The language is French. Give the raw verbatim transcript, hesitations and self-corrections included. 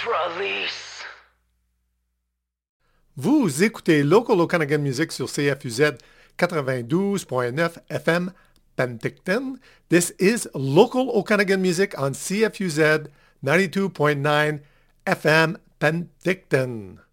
release. Vous écoutez Local Okanagan Music sur C F U Z ninety-two point nine F M Penticton. This is Local Okanagan Music on C F U Z ninety-two point nine F M Penticton.